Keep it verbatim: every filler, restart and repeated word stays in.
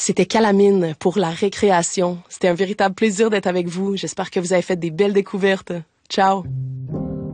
C'était Calamine pour la récréation. C'était un véritable plaisir d'être avec vous. J'espère que vous avez fait des belles découvertes. Ciao!